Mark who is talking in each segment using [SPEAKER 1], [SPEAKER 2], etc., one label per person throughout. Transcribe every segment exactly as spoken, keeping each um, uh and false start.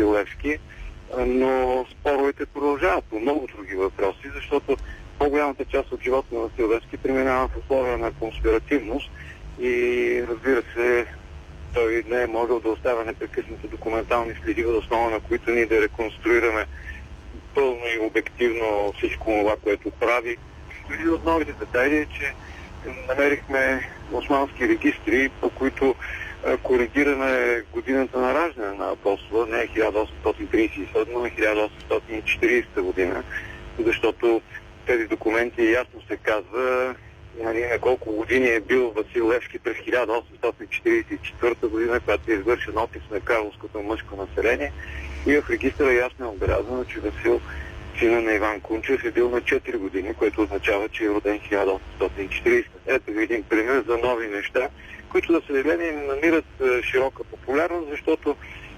[SPEAKER 1] Васил Левски, но споровете продължават по много други въпроси, защото по-голямата част от живота на Васил Левски преминава в условия на конспиративност и, разбира се, той не е можел да оставя непрекъснато документални следи, в основа на които ние да реконструираме пълно и обективно всичко това, което прави. Един от новите детайли е, че намерихме османски регистри, по които а, коригираме годината на раждане на апостола, не е хиляда осемстотин тридесет и седма, а хиляда осемстотин и четиридесета година, защото тези документи ясно се казва, нали, на колко години е бил Васил Левски през хиляда осемстотин четиридесет и четвърта година, когато е извършен опис на карловското мъжко население, и в регистъра ясно е отбелязано, че Васил, сина на Иван Кунчев, е бил на четири години, което означава, че е роден хиляда осемстотин и четиридесета. Ето ви един пример за нови неща, които, за съжаление, намират е, широка популярност, защото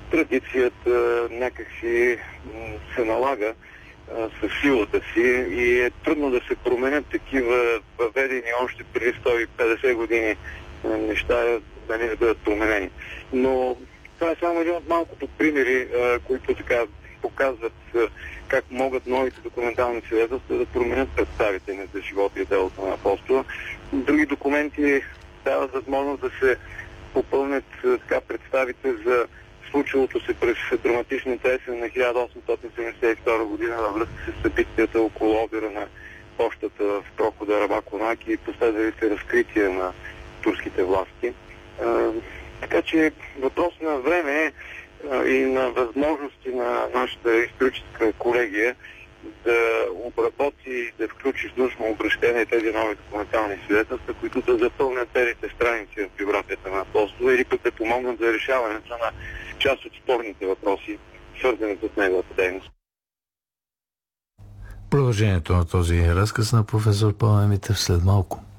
[SPEAKER 1] традицията е, някакси се налага със силата си и е трудно да се променят такива въведени още преди сто и петдесет години неща, да не бъдат променени. Но това е само един от малкото примери, които така показват как могат новите документални свидетелства да променят представите ни за живота и делото на апостола. Други документи дават възможност да се попълнят така представите за случилото се през драматичната есен на хиляда осемстотин седемдесет и втора година във връзка с събитията около обира на пощата в прохода Рабаконаки и последвалите разкрития на турските власти. А, така че въпрос на време а, и на възможности на нашата историческа колегия да обработи и да включи в нужно обращение тези нови документални свидетелства, които да запълнят целите страници в биографията на апостола или пък да помогнат за решаването на част от спорните въпроси, свързани с неговата дейност.
[SPEAKER 2] Продължението на този разказ на професор Пламен Митев след малко.